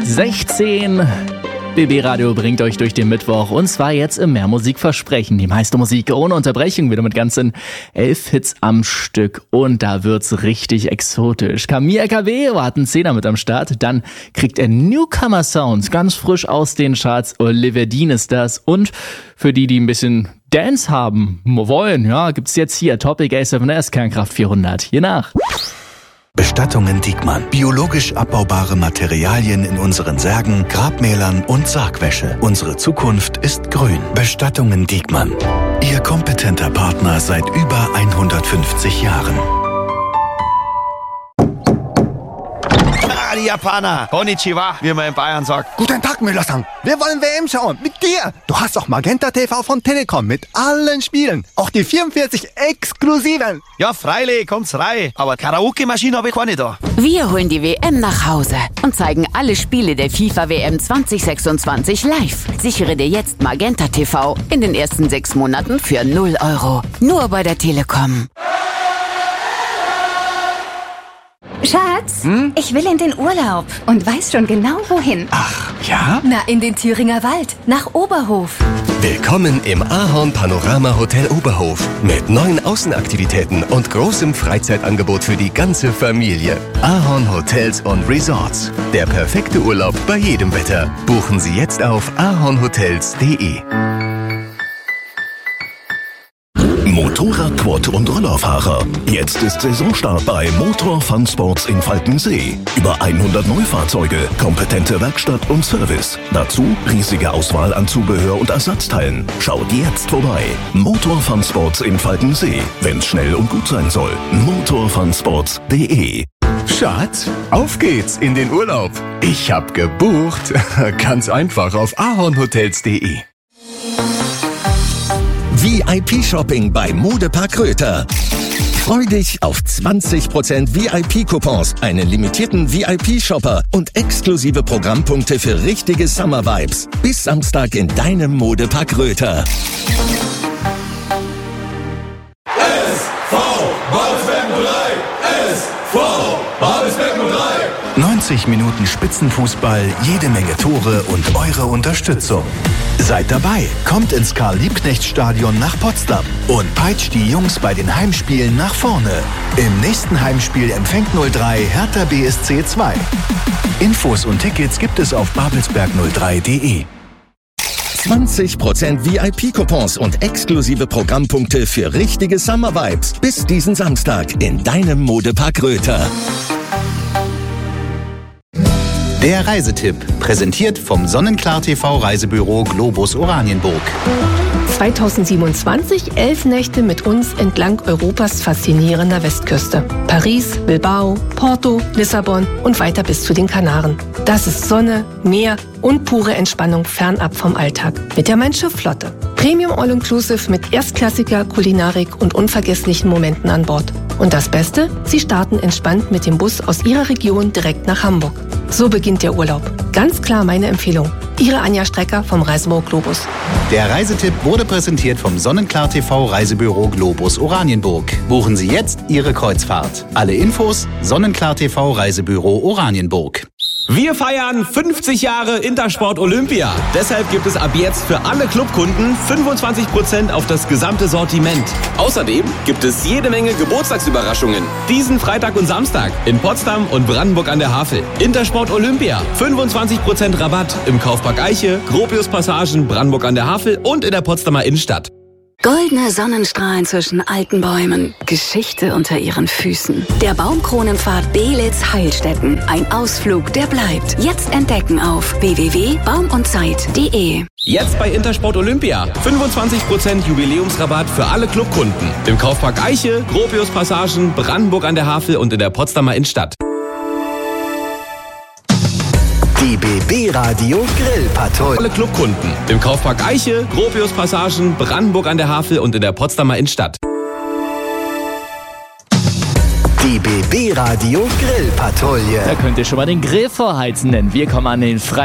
16. BB Radio bringt euch durch den Mittwoch und zwar jetzt im Mehrmusikversprechen. Die meiste Musik ohne Unterbrechung, wieder mit ganzen 11 Hits am Stück und da wird's richtig exotisch. Camille Cabello hat einen Zehner mit am Start, dann kriegt er Newcomer Sounds, ganz frisch aus den Charts. Oliver Dean ist das und für die ein bisschen Dance haben wollen, ja, gibt's jetzt hier Topic A7S Kernkraft 400. Hier nach. Bestattungen Diekmann. Biologisch abbaubare Materialien in unseren Särgen, Grabmälern und Sargwäsche. Unsere Zukunft ist grün. Bestattungen Diekmann. Ihr kompetenter Partner seit über 150 Jahren. Die Japaner. Konnichiwa, wie man in Bayern sagt. Guten Tag, Müller-san. Wir wollen WM schauen. Mit dir. Du hast doch Magenta TV von Telekom mit allen Spielen. Auch die 44 exklusiven. Ja, freilich, kommt's rein. Aber Karaoke-Maschine habe ich keine da. Wir holen die WM nach Hause und zeigen alle Spiele der FIFA-WM 2026 live. Sichere dir jetzt Magenta TV in den ersten 6 Monaten für 0 €. Nur bei der Telekom. Schatz, ich will in den Urlaub und weiß schon genau wohin. Ach, ja? Na, in den Thüringer Wald, nach Oberhof. Willkommen im Ahorn Panorama Hotel Oberhof mit neuen Außenaktivitäten und großem Freizeitangebot für die ganze Familie. Ahorn Hotels und Resorts. Der perfekte Urlaub bei jedem Wetter. Buchen Sie jetzt auf ahornhotels.de. Motorrad, Quad und Rollerfahrer. Jetzt ist Saisonstart bei Motor Fun Sports in Falkensee. Über 100 Neufahrzeuge, kompetente Werkstatt und Service. Dazu riesige Auswahl an Zubehör und Ersatzteilen. Schaut jetzt vorbei. Motor Fun Sports in Falkensee. Wenn's schnell und gut sein soll. motorfunsports.de. Schatz, auf geht's in den Urlaub. Ich hab gebucht. Ganz einfach auf ahornhotels.de. VIP-Shopping bei Modepark Röther. Freu dich auf 20% VIP-Coupons, einen limitierten VIP-Shopper und exklusive Programmpunkte für richtige Summer-Vibes. Bis Samstag in deinem Modepark Röther. SV Babelsberg 03! SV Babelsberg 03! 90 Minuten Spitzenfußball, jede Menge Tore und eure Unterstützung. Seid dabei, kommt ins Karl-Liebknecht-Stadion nach Potsdam und peitscht die Jungs bei den Heimspielen nach vorne. Im nächsten Heimspiel empfängt 03 Hertha BSC 2. Infos und Tickets gibt es auf babelsberg03.de. 20% VIP-Coupons und exklusive Programmpunkte für richtige Summer-Vibes. Bis diesen Samstag in deinem Modepark Röther. Der Reisetipp, präsentiert vom Sonnenklar TV Reisebüro Globus Oranienburg. 2027 11 Nächte mit uns entlang Europas faszinierender Westküste. Paris, Bilbao, Porto, Lissabon und weiter bis zu den Kanaren. Das ist Sonne, Meer und pure Entspannung fernab vom Alltag. Mit der Mein-Schiff-Flotte. Premium All-Inclusive mit erstklassiger Kulinarik und unvergesslichen Momenten an Bord. Und das Beste? Sie starten entspannt mit dem Bus aus Ihrer Region direkt nach Hamburg. So beginnt der Urlaub. Ganz klar meine Empfehlung. Ihre Anja Strecker vom Reisebüro Globus. Der Reisetipp wurde präsentiert vom Sonnenklar TV Reisebüro Globus Oranienburg. Buchen Sie jetzt Ihre Kreuzfahrt. Alle Infos Sonnenklar TV Reisebüro Oranienburg. Wir feiern 50 Jahre Intersport Olympia. Deshalb gibt es ab jetzt für alle Clubkunden 25% auf das gesamte Sortiment. Außerdem gibt es jede Menge Geburtstagsüberraschungen. Diesen Freitag und Samstag in Potsdam und Brandenburg an der Havel. Intersport Olympia. 25% Rabatt im Kaufpark Eiche, Gropiuspassagen, Brandenburg an der Havel und in der Potsdamer Innenstadt. Goldene Sonnenstrahlen zwischen alten Bäumen. Geschichte unter ihren Füßen. Der Baumkronenpfad Beelitz-Heilstätten. Ein Ausflug, der bleibt. Jetzt entdecken auf www.baumundzeit.de. Jetzt bei Intersport Olympia. 25% Jubiläumsrabatt für alle Clubkunden. Im Kaufpark Eiche, Gropiuspassagen, Brandenburg an der Havel und in der Potsdamer Innenstadt. Die BB Radio Grillpatrouille. Alle Clubkunden. Im Kaufpark Eiche, Gropiuspassagen, Brandenburg an der Havel und in der Potsdamer Innenstadt. Die BB Radio Grillpatrouille. Da könnt ihr schon mal den Grill vorheizen, denn wir kommen an den Freitag.